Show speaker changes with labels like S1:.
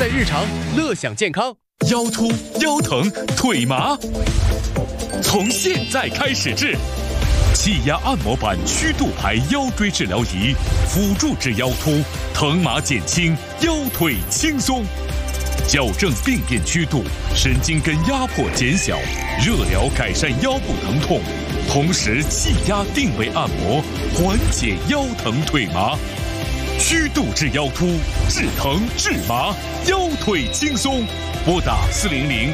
S1: 在日常，乐享健康。
S2: 腰突、腰疼、腿麻，从现在开始治。气压按摩板曲度牌腰椎治疗仪，辅助治腰突，疼麻减轻，腰腿轻松。矫正病变曲度，神经根压迫减小，热疗改善腰部疼痛，同时气压定位按摩，缓解腰疼腿麻。曲度治腰突，治疼治麻，腰腿轻松。拨打400